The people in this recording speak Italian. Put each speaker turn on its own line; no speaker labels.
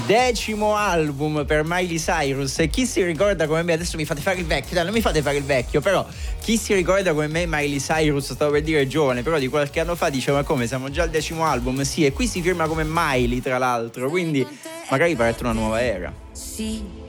10° album per Miley Cyrus. E chi si ricorda come me, adesso mi fate fare il vecchio, dai, non mi fate fare il vecchio, però chi si ricorda come me Miley Cyrus, stavo per dire giovane, però di qualche anno fa diceva: ma come, siamo già al 10° album? Sì, e qui si firma come Miley tra l'altro, quindi magari parte una nuova era.
Sì,